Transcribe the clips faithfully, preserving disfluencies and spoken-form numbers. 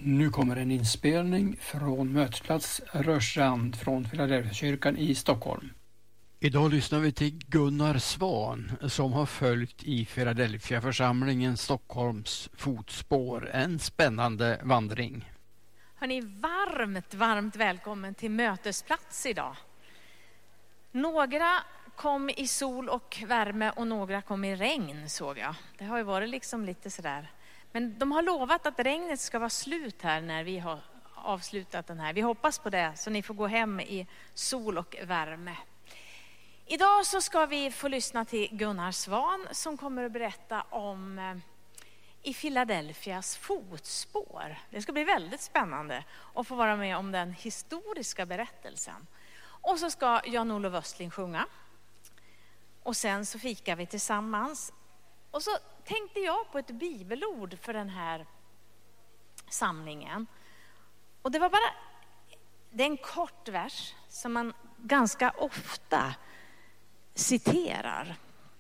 Nu kommer en inspelning från mötesplats Rörstrand från Filadelfiakyrkan i Stockholm. Idag lyssnar vi till Gunnar Svan som har följt i Filadelfiaförsamlingen Stockholms fotspår. En spännande vandring. Hörrni, varmt, varmt välkommen till mötesplats idag. Några kom i sol och värme och några kom i regn, såg jag. Det har ju varit liksom lite sådär. Men de har lovat att regnet ska vara slut här när vi har avslutat den här. Vi hoppas på det, så ni får gå hem i sol och värme. Idag så ska vi få lyssna till Gunnar Svan som kommer att berätta om eh, i Filadelfias fotspår. Det ska bli väldigt spännande att få vara med om den historiska berättelsen. Och så ska Jan-Olof Östling sjunga. Och sen så fikar vi tillsammans. Och så tänkte jag på ett bibelord för den här samlingen. Och det var bara, det är en kort vers som man ganska ofta citerar.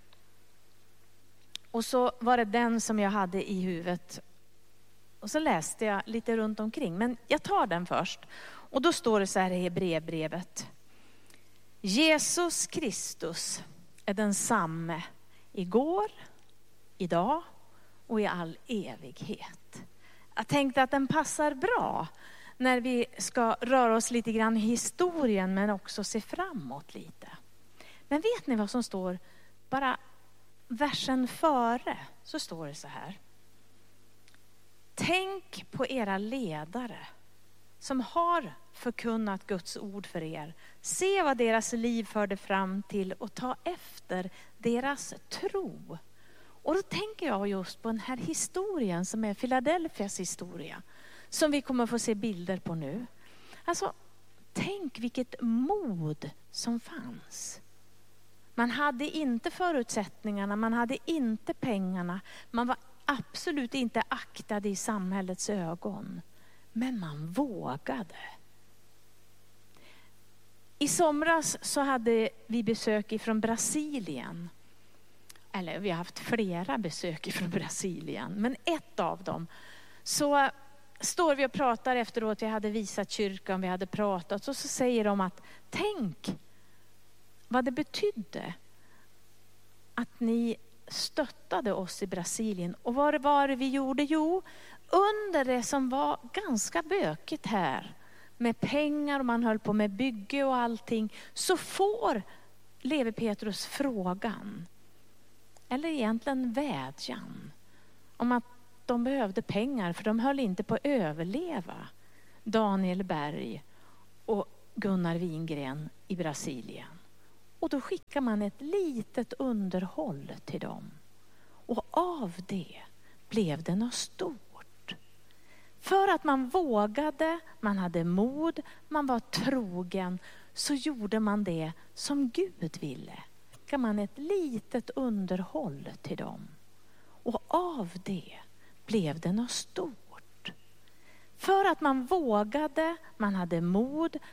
Och så var det den som jag hade i huvudet. Och så läste jag lite runt omkring. Men jag tar den först. Och då står det så här i Hebreerbrevet. Jesus Kristus är densamme igår, idag och i all evighet. Jag tänkte att den passar bra när vi ska röra oss lite grann i historien men också se framåt lite. Men vet ni vad som står? Bara versen före så står det så här. Tänk på era ledare som har förkunnat Guds ord för er. Se vad deras liv förde fram till och ta efter deras tro. Och då tänker jag just på den här historien som är Filadelfias historia. Som vi kommer få se bilder på nu. Alltså, tänk vilket mod som fanns. Man hade inte förutsättningarna, man hade inte pengarna. Man var absolut inte aktad i samhällets ögon. Men man vågade. I somras så hade vi besök från Brasilien. Eller vi har haft flera besök från Brasilien. Men ett av dem. Så står vi och pratar efteråt. Vi hade visat kyrkan, vi hade pratat. Och så säger de att tänk vad det betydde att ni stöttade oss i Brasilien. Och vad var det vi gjorde? Jo, under det som var ganska bökigt här. Med pengar och man höll på med bygge och allting. Så får Levi Petrus frågan. Eller egentligen vädjan. Om att de behövde pengar för de höll inte på att överleva. Daniel Berg och Gunnar Wingren i Brasilien. Och då skickar man ett litet underhåll till dem. Och av det blev det något stort. För att man vågade, man hade mod, man var trogen. Så gjorde man det som Gud ville. Skickar man ett litet underhåll till dem. Och av det blev det något stort. För att man vågade, man hade mod,